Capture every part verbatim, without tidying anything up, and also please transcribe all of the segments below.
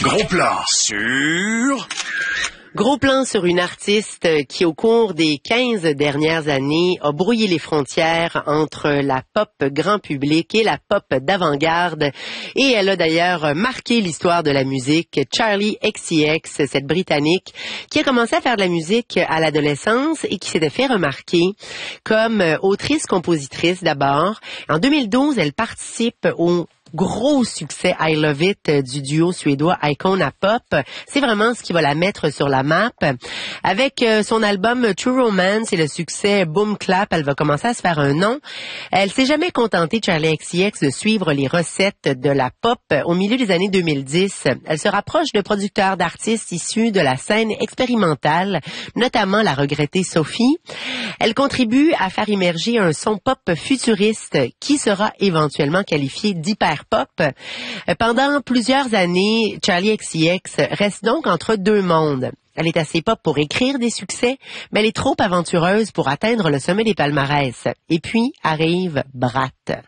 Gros plan sur... Gros plan sur une artiste qui, au cours des quinze dernières années, a brouillé les frontières entre la pop grand public et la pop d'avant-garde. Et elle a d'ailleurs marqué l'histoire de la musique. Charli X C X, cette Britannique, qui a commencé à faire de la musique à l'adolescence et qui s'était fait remarquer comme autrice-compositrice d'abord. En deux mille douze, elle participe au gros succès I Love It du duo suédois Icona Pop. C'est vraiment ce qui va la mettre sur la map. Avec son album True Romance et le succès Boom Clap, elle va commencer à se faire un nom. Elle s'est jamais contentée, Charli X C X, de suivre les recettes de la pop. Au milieu des années deux mille dix, elle se rapproche de producteurs d'artistes issus de la scène expérimentale, notamment la regrettée Sophie. Elle contribue à faire émerger un son pop futuriste qui sera éventuellement qualifié d'hyper pop. Pendant plusieurs années, Charli X C X reste donc entre deux mondes. Elle est assez pop pour écrire des succès, mais elle est trop aventureuse pour atteindre le sommet des palmarès. Et puis arrive Brat.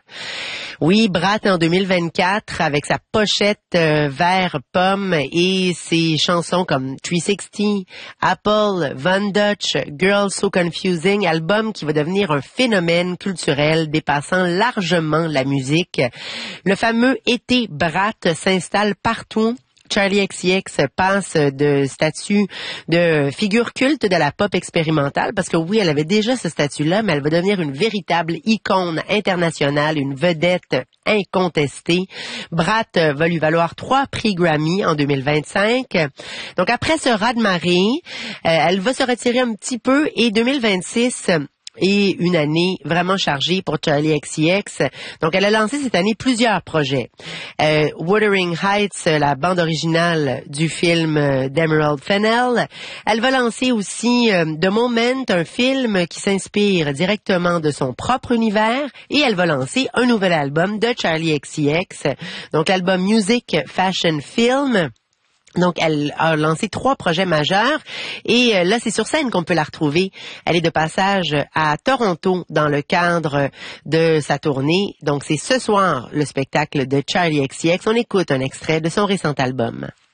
Oui, Brat en deux mille vingt-quatre, avec sa pochette euh, vert pomme et ses chansons comme trois cent soixante, Apple, Von Dutch, Girl So Confusing, album qui va devenir un phénomène culturel dépassant largement la musique. Le fameux été Brat s'installe partout. Charli X C X passe de statut de figure culte de la pop expérimentale, parce que oui, elle avait déjà ce statut-là, mais elle va devenir une véritable icône internationale, une vedette incontestée. Brat va lui valoir trois prix Grammy en deux mille vingt-cinq. Donc après ce raz-de-marée, euh, elle va se retirer un petit peu et deux mille vingt-six... et une année vraiment chargée pour Charli X C X. Donc, elle a lancé cette année plusieurs projets. Euh, Wuthering Heights, la bande originale du film euh, d'Emerald Fennell. Elle va lancer aussi euh, The Moment, un film qui s'inspire directement de son propre univers. Et elle va lancer un nouvel album de Charli X C X. Donc, l'album Music Fashion Film. Donc, elle a lancé trois projets majeurs et euh, là, c'est sur scène qu'on peut la retrouver. Elle est de passage à Toronto dans le cadre de sa tournée. Donc, c'est ce soir le spectacle de Charli X C X. On écoute un extrait de son récent album.